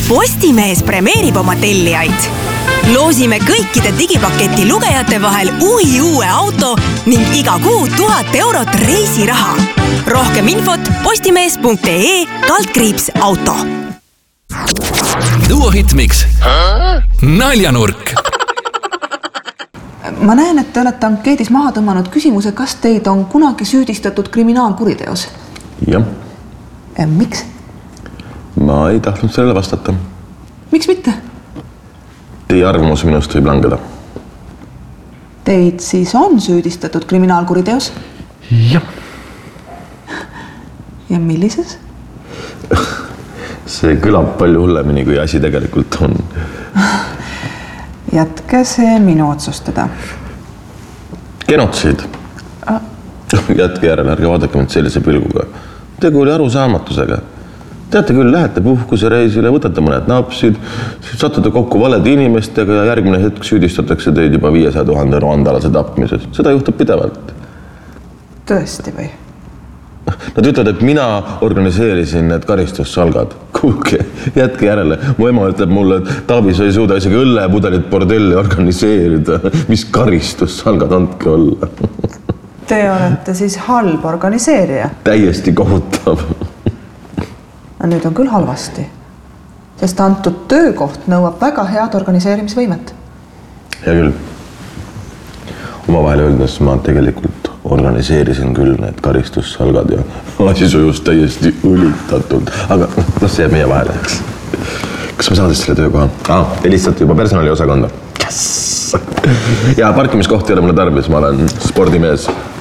Postimees premeerib oma tellijaid. Loosime kõikide digipaketi lugejate vahel uue auto ning iga kuu 1000 eurot reisiraha. Rohkem infot postimees.ee/auto. Duo Hitmix. Naljanurk. Ma näen, et te olete ankeedis maha tõmmanud küsimuse, kas teid on kunagi süüdistatud kriminaalkuriteos. Jah. Miks? Ma ei tahtnud sellele vastata. Miks mitte? Teie arvamus minust võib langeda. Teid siis on süüdistatud kriminaalkuriteos? Jah. Ja millises? See kõlab palju hullemini, kui asi tegelikult on. Jätke see minu otsustada. Genotsiid. Jätke järele, ärge vaadake mind sellise pilguga. Tegu oli arusaamatusega. Teate küll, lähete puhkusereisile, võtate mõned napsid, satute kokku valede inimestega ja järgmine hetk süüdistatakse teid juba 500 000 rwandalase tapmises. Seda juhtub pidevalt. Tõesti või? Nad ütlevad, et mina organiseerisin need karistussalgad. Kuulge, jätke järele. Mu ema ütleb mulle, et Taavi, sa ei suuda isegi õllepudelit bordelli organiseerida. Mis karistussalgad andke olla? Te olete siis halb organiseerija? Täiesti kohutav. Nüüd on küll halvasti, sest antud töökoht nõuab väga head organiseerimisvõimet. Hea küll. Oma vahel öeldes ma tegelikult organiseerisin küll need karistussalgad ja asi sujus täiesti õlitatult. Aga see jääb meie vahele, eks. Kas ma saan siis selle töökoha? Te lihtsalt juba personali osakonda. Yes! Ja parkimiskohti ei ole mulle tarvis, ma olen spordimees.